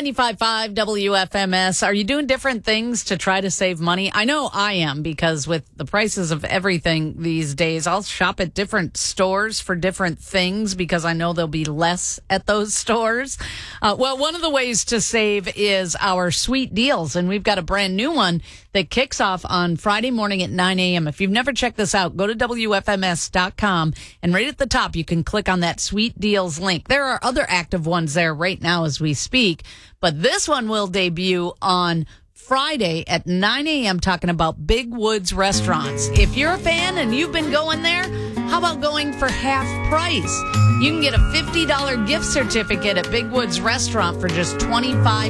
95.5 WFMS. Are you doing different things to try to save money? I know I am, because with the prices of everything these days, I'll shop at different stores for different things because I know there'll be less at those stores. Well, one of the ways to save is our sweet deals, and we've got a brand new one that kicks off on Friday morning at 9 a.m. If you've never checked this out, go to WFMS.com, and right at the top, you can click on that sweet deals link. There are other active ones there right now as we speak, but this one will debut on Friday at 9 a.m. talking about Big Woods Restaurants. If you're a fan and you've been going there, how about going for half price? You can get a $50 gift certificate at Big Woods Restaurant for just $25.